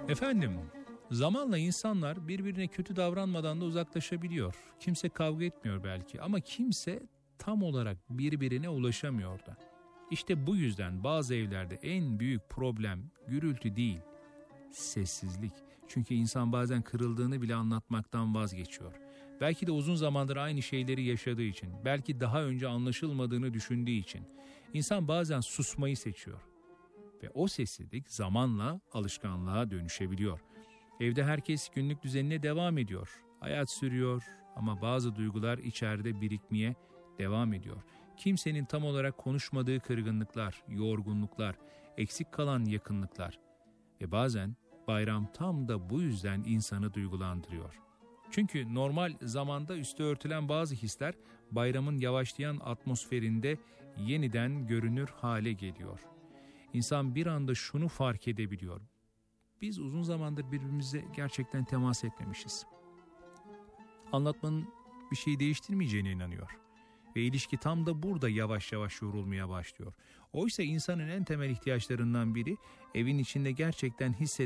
Efendim, zamanla insanlar birbirine kötü davranmadan da uzaklaşabiliyor. Kimse kavga etmiyor belki ama kimse tam olarak birbirine ulaşamıyor da. İşte bu yüzden bazı evlerde en büyük problem gürültü değil, sessizlik. Çünkü insan bazen kırıldığını bile anlatmaktan vazgeçiyor. Belki de uzun zamandır aynı şeyleri yaşadığı için, belki daha önce anlaşılmadığını düşündüğü için insan bazen susmayı seçiyor. Ve o sessizlik zamanla alışkanlığa dönüşebiliyor. Evde herkes günlük düzenine devam ediyor. Hayat sürüyor ama bazı duygular içeride birikmeye devam ediyor. Kimsenin tam olarak konuşmadığı kırgınlıklar, yorgunluklar, eksik kalan yakınlıklar ve bazen bayram tam da bu yüzden insanı duygulandırıyor. Çünkü normal zamanda üstü örtülen bazı hisler bayramın yavaşlayan atmosferinde yeniden görünür hale geliyor. İnsan bir anda şunu fark edebiliyor. Biz uzun zamandır birbirimize gerçekten temas etmemişiz. Anlatmanın bir şeyi değiştirmeyeceğine inanıyor. Ve ilişki tam da burada yavaş yavaş yorulmaya başlıyor. Oysa insanın en temel ihtiyaçlarından biri evin içinde gerçekten